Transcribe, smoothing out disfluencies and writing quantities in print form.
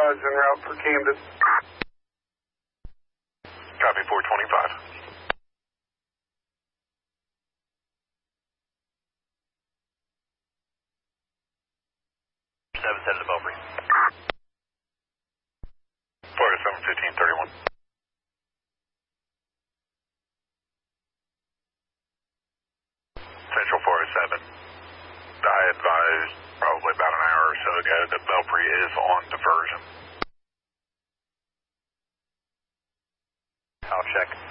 en route for Camden. Copy 425. Seven headed to Belfry. Florida 71531. Central Florida 7. I advised probably about an hour or so ago that Belfry is on diversion. I'll check.